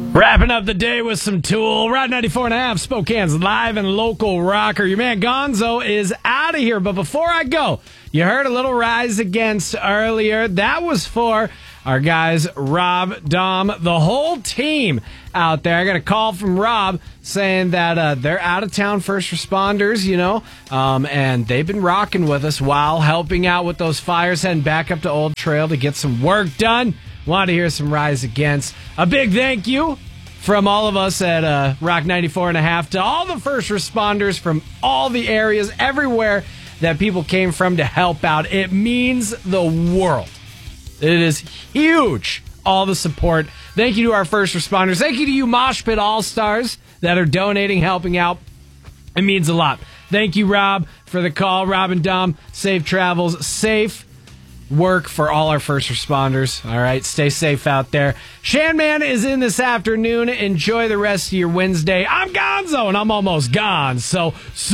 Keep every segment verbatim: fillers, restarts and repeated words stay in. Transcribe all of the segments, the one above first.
Wrapping up the day with some Tool. Rod ninety-four and a half, Spokane's live and local rocker. Your man Gonzo is out of here. But before I go, you heard a little Rise Against earlier. That was for our guys, Rob, Dom, the whole team out there. I got a call from Rob saying that uh, they're out-of-town first responders, you know, um, and they've been rocking with us while helping out with those fires, heading back up to Old Trail to get some work done. Want to hear some Rise Against. A big thank you from all of us at uh, Rock ninety-four and a half to all the first responders from all the areas, everywhere that people came from to help out. It means the world. It is huge, all the support. Thank you to our first responders. Thank you to you Mosh Pit All-Stars that are donating, helping out. It means a lot. Thank you, Rob, for the call. Rob and Dom, safe travels, safe work for all our first responders. All right, stay safe out there. Shanman is in this afternoon. Enjoy the rest of your Wednesday. I'm Gonzo, and I'm almost gone. So, see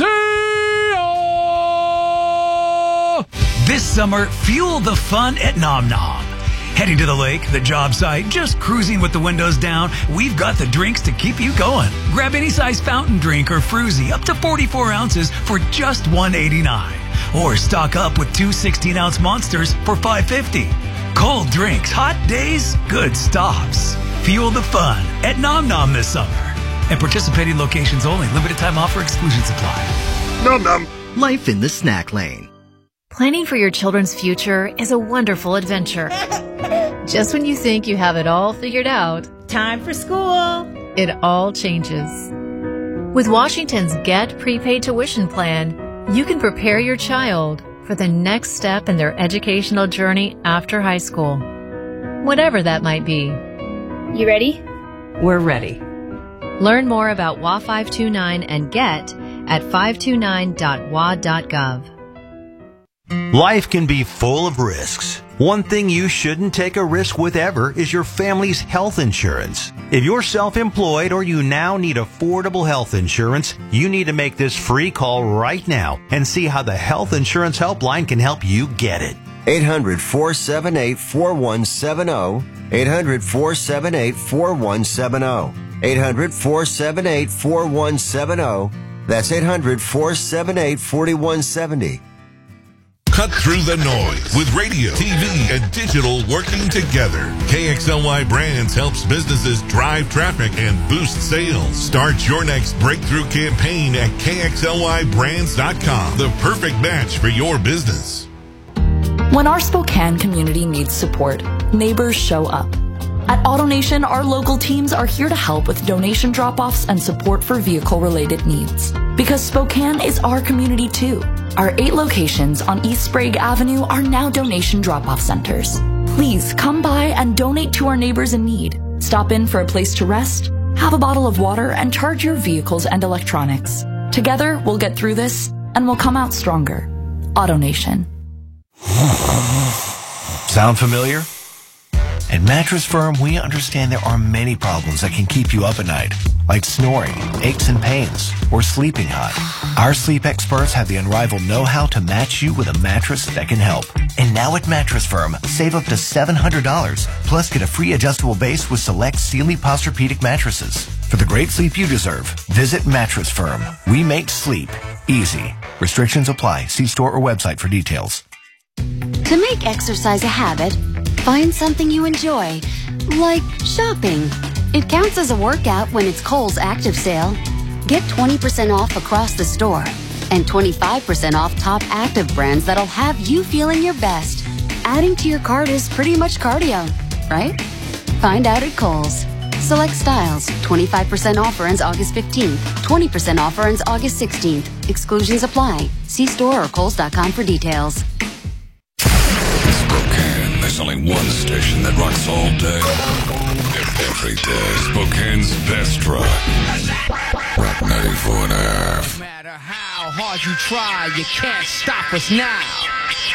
ya! This summer, fuel the fun at Nom Nom. Heading to the lake, the job site, just cruising with the windows down, we've got the drinks to keep you going. Grab any size fountain drink or fruzy up to forty-four ounces for just one eighty-nine. Or stock up with two sixteen-ounce monsters for five fifty. Cold drinks, hot days, good stops. Fuel the fun at Nom Nom this summer. And participating locations only. Limited time offer, exclusions apply. Nom Nom. Life in the snack lane. Planning for your children's future is a wonderful adventure. Just when you think you have it all figured out, time for school. It all changes. With Washington's Get Prepaid Tuition Plan, you can prepare your child for the next step in their educational journey after high school, whatever that might be. You ready? We're ready. Learn more about W A five two nine and Get at five two nine dot w a dot gov. Life can be full of risks. One thing you shouldn't take a risk with ever is your family's health insurance. If you're self-employed or you now need affordable health insurance, you need to make this free call right now and see how the Health Insurance Helpline can help you get it. eight hundred, four seven eight, four one seven zero. eight hundred, four seven eight, four one seven zero. eight hundred, four seven eight, four one seven zero. That's eight hundred, four seven eight, four one seven zero. Cut through the noise with radio, T V, and digital working together. K X L Y Brands helps businesses drive traffic and boost sales. Start your next breakthrough campaign at K X L Y brands dot com. The perfect match for your business. When our Spokane community needs support, neighbors show up. At AutoNation, our local teams are here to help with donation drop-offs and support for vehicle-related needs. Because Spokane is our community too. Our eight locations on East Sprague Avenue are now donation drop-off centers. Please come by and donate to our neighbors in need. Stop in for a place to rest, have a bottle of water, and charge your vehicles and electronics. Together, we'll get through this, and we'll come out stronger. AutoNation. Sound familiar? At Mattress Firm, we understand there are many problems that can keep you up at night, like snoring, aches and pains, or sleeping hot. Our sleep experts have the unrivaled know-how to match you with a mattress that can help. And now at Mattress Firm, save up to seven hundred dollars, plus get a free adjustable base with select Sealy Posturepedic mattresses. For the great sleep you deserve, visit Mattress Firm. We make sleep easy. Restrictions apply. See store or website for details. To make exercise a habit, find something you enjoy, like shopping. It counts as a workout when it's Kohl's Active Sale. Get twenty percent off across the store and twenty-five percent off top active brands that'll have you feeling your best. Adding to your cart is pretty much cardio, right? Find out at Kohl's. Select styles. twenty-five percent off ends August fifteenth. twenty percent off ends August sixteenth. Exclusions apply. See store or kohls dot com for details. Spokane, there's only one station that rocks all day. Every day. Spokane's best rock. Rock ninety-four and a half. No matter how hard you try, you can't stop us now.